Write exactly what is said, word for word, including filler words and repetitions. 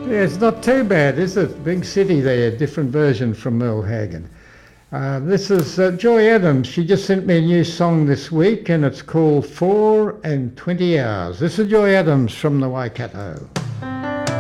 Yeah, it's not too bad, is it? Big city there, different version from Merle Haggard. Uh, this is uh, Joy Adams. She just sent me a new song this week and it's called Four and Twenty Hours. This is Joy Adams from the Waikato.